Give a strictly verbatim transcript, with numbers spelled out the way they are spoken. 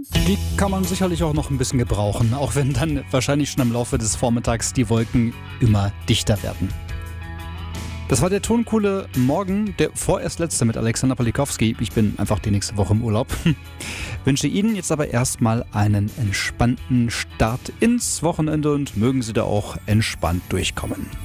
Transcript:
Die kann man sicherlich auch noch ein bisschen gebrauchen, auch wenn dann wahrscheinlich schon im Laufe des Vormittags die Wolken immer dichter werden. Das war der toncoole Morgen, der vorerst letzte mit Alexander Polikowski. Ich bin einfach die nächste Woche im Urlaub. Wünsche Ihnen jetzt aber erstmal einen entspannten Start ins Wochenende und mögen Sie da auch entspannt durchkommen.